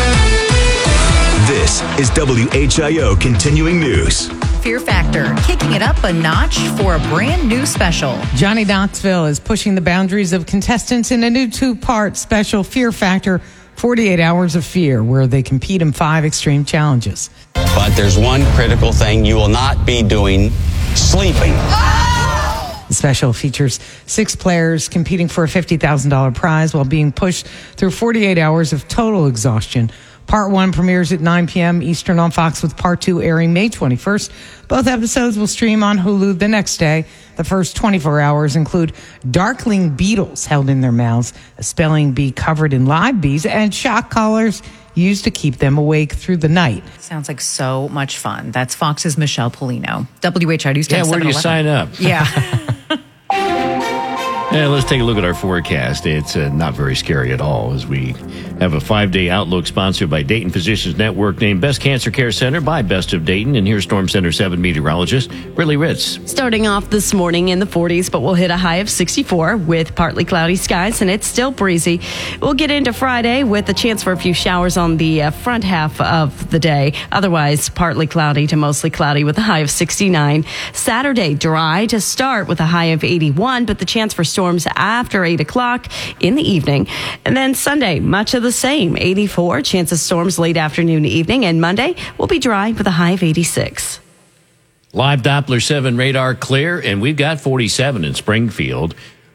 This is WHIO Continuing News. Fear Factor, kicking it up a notch for a brand new special. Johnny Knoxville is pushing the boundaries of contestants in a new 2-part special, Fear Factor, 48 Hours of Fear, where they compete in 5 extreme challenges. But there's one critical thing you will not be doing: sleeping. The special features 6 players competing for a $50,000 prize while being pushed through 48 hours of total exhaustion. Part 1 premieres at 9 p.m. Eastern on Fox, with Part 2 airing May 21st. Both episodes will stream on Hulu the next day. The first 24 hours include darkling beetles held in their mouths, a spelling bee covered in live bees, and shock collars used to keep them awake through the night. Sounds like so much fun. That's Fox's Michelle Polino. WHIO News Time. Yeah, where do you sign up? Yeah. Yeah, let's take a look at our forecast. It's not very scary at all, as we have a 5-day outlook sponsored by Dayton Physicians Network, named Best Cancer Care Center by Best of Dayton. And here's Storm Center 7 meteorologist Brittany Ritz. Starting off this morning in the 40s, but we'll hit a high of 64 with partly cloudy skies, and it's still breezy. We'll get into Friday with a chance for a few showers on the front half of the day. Otherwise, partly cloudy to mostly cloudy with a high of 69. Saturday, dry to start with a high of 81, but the chance for storms after 8 o'clock in the evening. And then Sunday, much of the same, 84, chance of storms late afternoon, evening. And Monday will be dry with a high of 86. Live Doppler 7 radar clear, and we've got 47 in Springfield,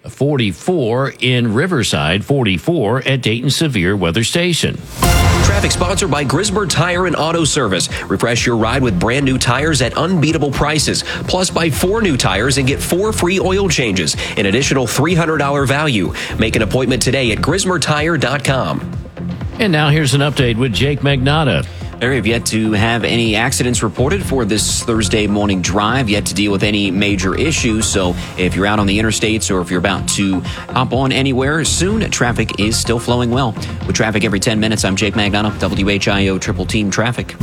44 in Riverside, 44 at Dayton Severe Weather Station. Traffic sponsored by Grismer Tire and Auto Service. Refresh your ride with brand new tires at unbeatable prices. Plus, buy 4 new tires and get 4 free oil changes. An additional $300 value. Make an appointment today at GrismerTire.com. And now here's an update with Jake Magnotta. We have yet to have any accidents reported for this Thursday morning drive, yet to deal with any major issues. So if you're out on the interstates or if you're about to hop on anywhere soon, traffic is still flowing well. With traffic every 10 minutes, I'm Jake Magnotta, WHIO Triple Team Traffic.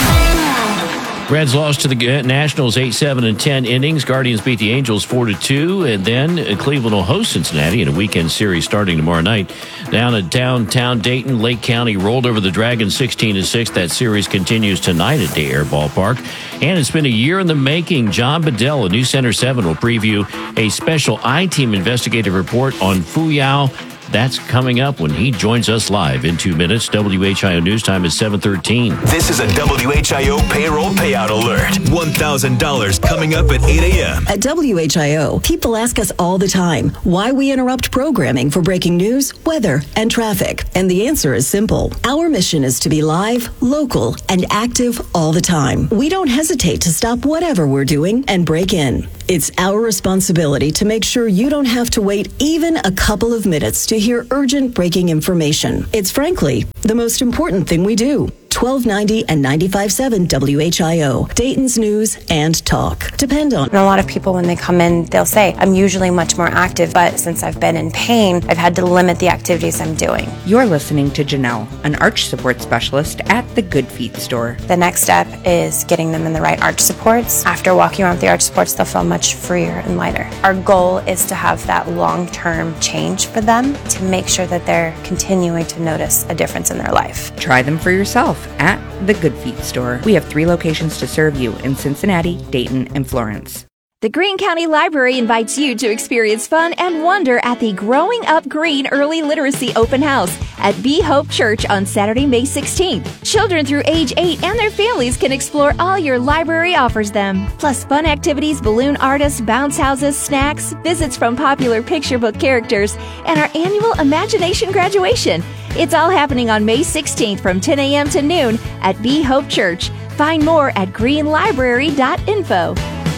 Reds lost to the Nationals 8-7 in 10 innings. Guardians beat the Angels 4-2. And then Cleveland will host Cincinnati in a weekend series starting tomorrow night. Down at downtown Dayton, Lake County rolled over the Dragons 16-6. That series continues tonight at Day Air Ballpark. And it's been a year in the making. John Bedell, a new Center 7, will preview a special I-Team investigative report on Fuyao. That's coming up when he joins us live in 2 minutes. WHIO News Time is 7:13. This is a WHIO payroll payout alert. $1,000 coming up at 8 a.m. At WHIO, people ask us all the time why we interrupt programming for breaking news, weather, and traffic. And the answer is simple. Our mission is to be live, local, and active all the time. We don't hesitate to stop whatever we're doing and break in. It's our responsibility to make sure you don't have to wait even a couple of minutes to hear urgent breaking information. It's frankly the most important thing we do. 1290 and 95.7 WHIO, Dayton's News and Talk. Depend on. And a lot of people, when they come in, they'll say, I'm usually much more active, but since I've been in pain, I've had to limit the activities I'm doing. You're listening to Janelle, an arch support specialist at the Good Feet store. The next step is getting them in the right arch supports. After walking around with the arch supports, they'll feel much freer and lighter. Our goal is to have that long-term change for them to make sure that they're continuing to notice a difference in their life. Try them for yourself at the Good Feet store. We have 3 locations to serve you in Cincinnati, Dayton, and Florence. The Greene County Library invites you to experience fun and wonder at the Growing Up Green Early Literacy Open House at Be Hope Church on Saturday, May 16th. Children through age 8 and their families can explore all your library offers them. Plus fun activities, balloon artists, bounce houses, snacks, visits from popular picture book characters, and our annual Imagination graduation. It's all happening on May 16th from 10 a.m. to noon at Be Hope Church. Find more at greenlibrary.info.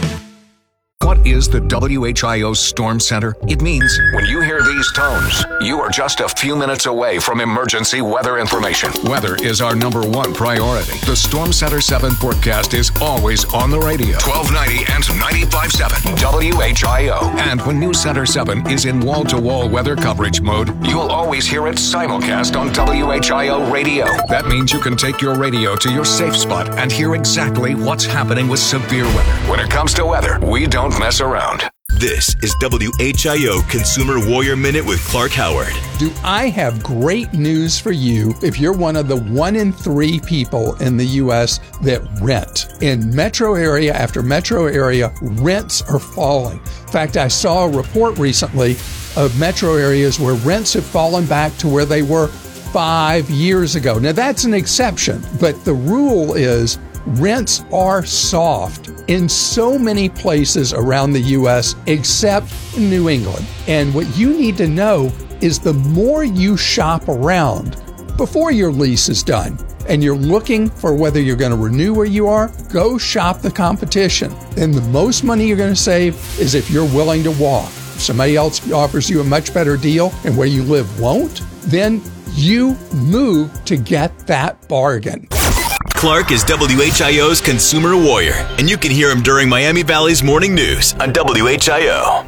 What is the WHIO Storm Center? It means when you hear these tones, you are just a few minutes away from emergency weather information. Weather is our #1 priority. The Storm Center 7 forecast is always on the radio. 1290 and 95.7 WHIO. And when News Center 7 is in wall-to-wall weather coverage mode, you'll always hear it simulcast on WHIO radio. That means you can take your radio to your safe spot and hear exactly what's happening with severe weather. When it comes to weather, we don't mess around. This is WHIO Consumer Warrior Minute with Clark Howard. Do I have great news for you if you're one of the 1 in 3 people in the U.S. that rent? In metro area after metro area, rents are falling. In fact, I saw a report recently of metro areas where rents have fallen back to where they were 5 years ago. Now, that's an exception, but the rule is rents are soft in so many places around the U.S. except New England. And what you need to know is the more you shop around before your lease is done and you're looking for whether you're going to renew where you are, go shop the competition. And the most money you're going to save is if you're willing to walk. If somebody else offers you a much better deal and where you live won't, then you move to get that bargain. Clark is WHIO's Consumer Warrior, and you can hear him during Miami Valley's Morning News on WHIO.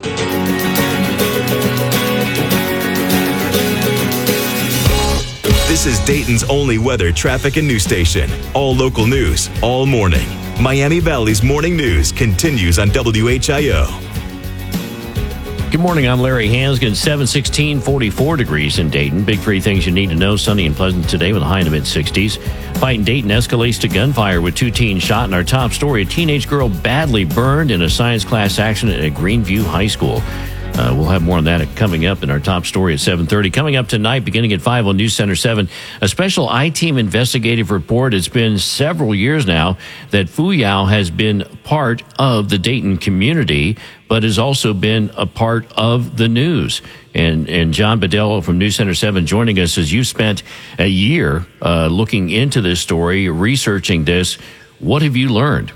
This is Dayton's only weather, traffic, and news station. All local news, all morning. Miami Valley's Morning News continues on WHIO. Good morning, I'm Larry Hansgen. 716, 44 degrees in Dayton. Big 3 things you need to know. Sunny and pleasant today with a high in the mid-60s. Fight in Dayton escalates to gunfire with 2 teens shot. In our top story, a teenage girl badly burned in a science class accident at Greenview High School. We'll have more on that coming up in our top story at 7:30. Coming up tonight, beginning at 5 on News Center 7, a special I-Team investigative report. It's been several years now that Fuyao has been part of the Dayton community, but has also been a part of the news. And John Badello from News Center 7 joining us as you spent a year looking into this story, researching this. What have you learned?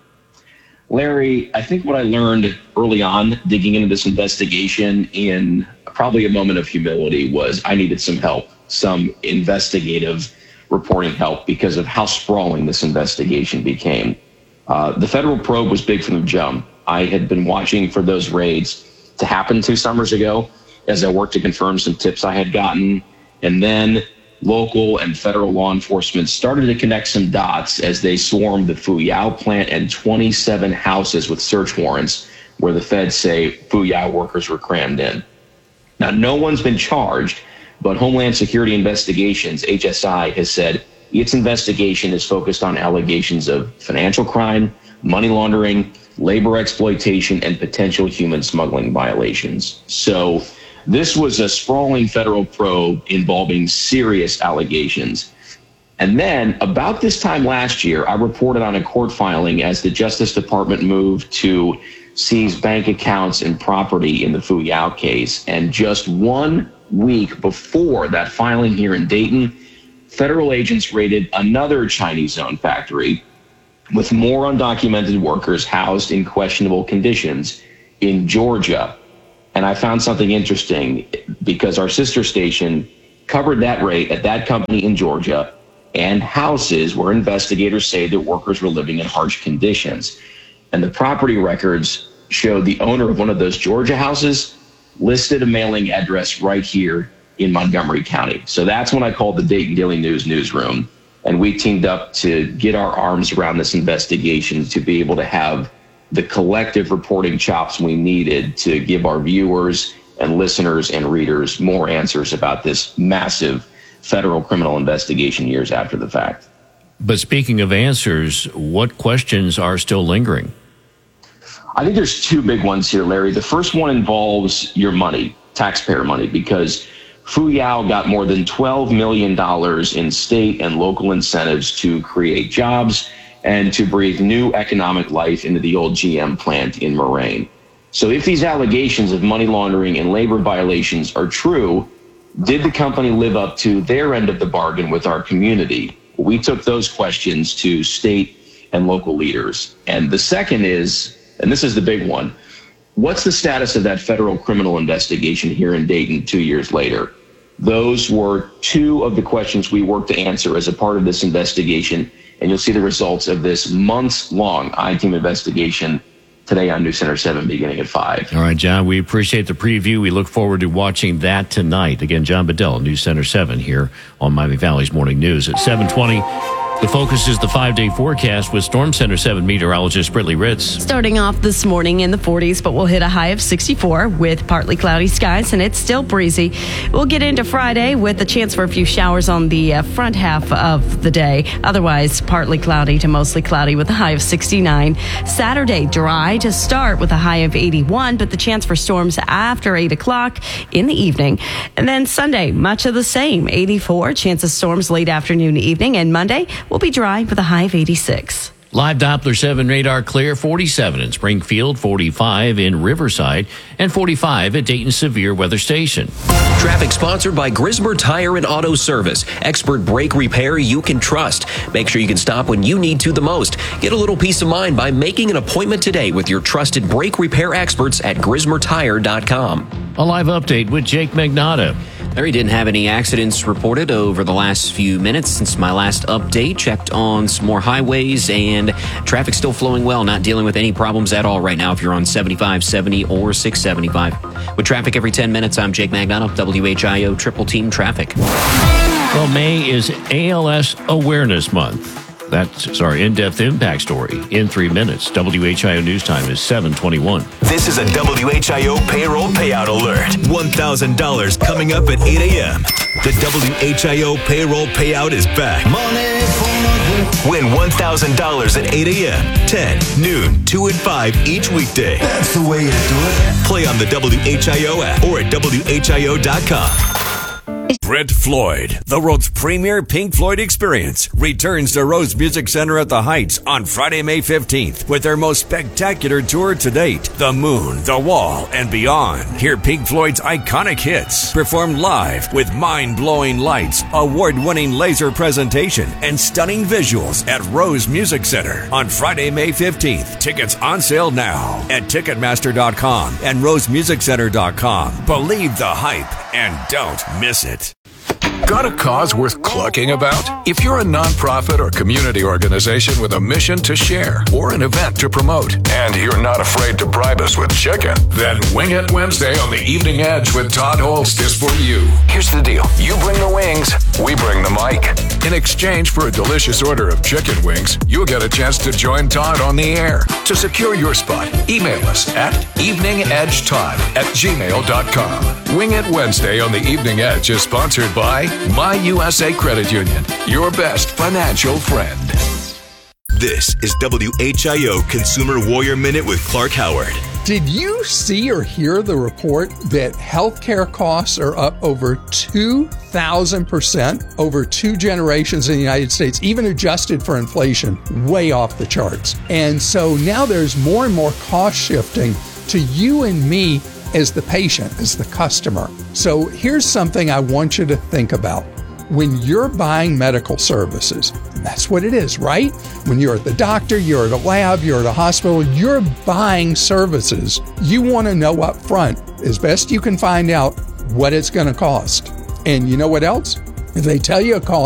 Larry, I think what I learned early on digging into this investigation in probably a moment of humility was I needed some help, some investigative reporting help because of how sprawling this investigation became. The federal probe was big from the jump. I had been watching for those raids to happen 2 summers ago as I worked to confirm some tips I had gotten. And then local and federal law enforcement started to connect some dots as they swarmed the Fuyao plant and 27 houses with search warrants where the feds say Fuyao workers were crammed in. Now, no one's been charged, but Homeland Security Investigations, HSI, has said its investigation is focused on allegations of financial crime, money laundering, labor exploitation, and potential human smuggling violations. So this was a sprawling federal probe involving serious allegations. And then about this time last year, I reported on a court filing as the Justice Department moved to seize bank accounts and property in the Fuyao case. And just 1 week before that filing here in Dayton, federal agents raided another Chinese-owned factory with more undocumented workers housed in questionable conditions in Georgia. And I found something interesting because our sister station covered that raid at that company in Georgia. and houses where investigators say that workers were living in harsh conditions. And the property records showed the owner of one of those Georgia houses listed a mailing address right here in Montgomery County. So that's when I called the Dayton Daily News newsroom, and we teamed up to get our arms around this investigation to be able to have the collective reporting chops we needed to give our viewers and listeners and readers more answers about this massive federal criminal investigation years after the fact. But speaking of answers, what questions are still lingering? I think there's two big ones here, Larry. The first one involves your money, taxpayer money, because Fuyao got more than $12 million in state and local incentives to create jobs and to breathe new economic life into the old GM plant in Moraine. So if these allegations of money laundering and labor violations are true, did the company live up to their end of the bargain with our community? We took those questions to state and local leaders. And the second is, and this is the big one, what's the status of that federal criminal investigation here in Dayton 2 years later? Those were two of the questions we worked to answer as a part of this investigation, and you'll see the results of this months-long I-Team investigation today on News Center 7 beginning at 5. All right, John, we appreciate the preview. We look forward to watching that tonight. Again, John Bedell, News Center 7 here on Miami Valley's Morning News at 7:20. The focus is the 5-day forecast with Storm Center 7 meteorologist Britley Ritz. Starting off this morning in the 40s, but we'll hit a high of 64 with partly cloudy skies, and it's still breezy. We'll get into Friday with a chance for a few showers on the front half of the day. Otherwise, partly cloudy to mostly cloudy with a high of 69. Saturday, dry to start with a high of 81, but the chance for storms after 8 o'clock in the evening. And then Sunday, much of the same, 84, chance of storms late afternoon, evening, and Monday will be dry with a high of 86. Live Doppler 7 radar clear, 47 in Springfield, 45 in Riverside, and 45 at Dayton Severe Weather Station. Traffic sponsored by Grismer Tire and Auto Service. Expert brake repair you can trust. Make sure you can stop when you need to the most. Get a little peace of mind by making an appointment today with your trusted brake repair experts at GrismerTire.com. A live update with Jake Magnotta. Larry didn't have any accidents reported over the last few minutes since my last update. Checked on some more highways, and traffic still flowing well. Not dealing with any problems at all right now if you're on 75, 70, or 675. With traffic every 10 minutes, I'm Jake Magnotta, WHIO Triple Team Traffic. Well, May is ALS Awareness Month. That's our in-depth impact story in 3 minutes. WHIO News Time is 7:21. This is a WHIO payroll payout alert. $1,000 coming up at 8 a.m. The WHIO payroll payout is back. Win $1,000 at 8 a.m., 10, noon, 2, and 5 each weekday. That's the way to do it. Play on the WHIO app or at WHIO.com. Brent Floyd, the world's premier Pink Floyd experience, returns to Rose Music Center at the Heights on Friday, May 15th with their most spectacular tour to date, The Moon, The Wall, and Beyond. Hear Pink Floyd's iconic hits performed live with mind-blowing lights, award-winning laser presentation, and stunning visuals at Rose Music Center on Friday, May 15th. Tickets on sale now at Ticketmaster.com and RoseMusicCenter.com. Believe the hype and don't miss it. Got a cause worth clucking about? If you're a nonprofit or community organization with a mission to share or an event to promote, and you're not afraid to bribe us with chicken, then Wing It Wednesday on the Evening Edge with Todd Holst is for you. Here's the deal. You bring the wings, we bring the mic. In exchange for a delicious order of chicken wings, you'll get a chance to join Todd on the air. To secure your spot, email us at eveningedgetodd@gmail.com. Wing It Wednesday on the Evening Edge is sponsored by My USA Credit Union, your best financial friend. This is WHIO Consumer Warrior Minute with Clark Howard. Did you see or hear the report that healthcare costs are up over 2,000% over 2 generations in the United States, even adjusted for inflation, way off the charts? And so now there's more and more cost shifting to you and me as the patient, as the customer. So here's something I want you to think about. When you're buying medical services, that's what it is, right? When you're at the doctor, you're at a lab, you're at a hospital, you're buying services. You want to know up front, as best you can find out, what it's going to cost. And you know what else? If they tell you a cost,